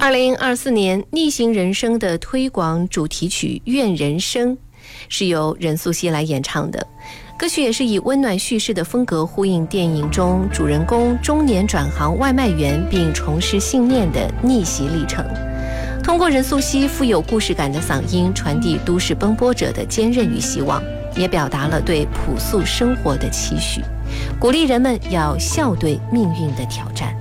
2024年逆行人生的推广主题曲《愿人生》是由任素汐来演唱的。歌曲也是以温暖叙事的风格呼应电影中主人公中年转行外卖员并重拾信念的逆袭历程，通过任素汐富有故事感的嗓音传递都市奔波者的坚韧与希望，也表达了对朴素生活的期许，鼓励人们要笑对命运的挑战。